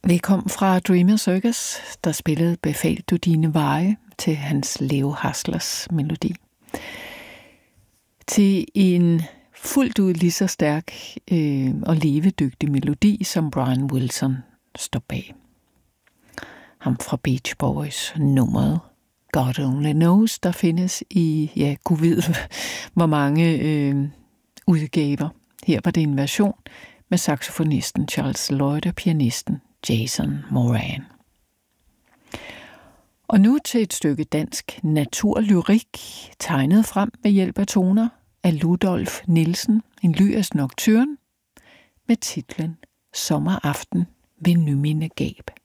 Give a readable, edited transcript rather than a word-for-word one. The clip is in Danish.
Vi kom fra Dreamer Circus, der spillede Befal du dine veje til hans Leo Haslers melodi. Til en fuldt ud lige så stærk og levedygtig melodi, som Brian Wilson står bag. Ham fra Beach Boys, nummeret God Only Knows, der findes i, ja, gud ved, hvor mange udgaver. Her var det en version med saxofonisten Charles Lloyd og pianisten Jason Moran. Og nu til et stykke dansk naturlyrik, tegnet frem med hjælp af toner af Ludolf Nielsen, en lyrisk nocturne, med titlen Sommeraften ved Nymindegab.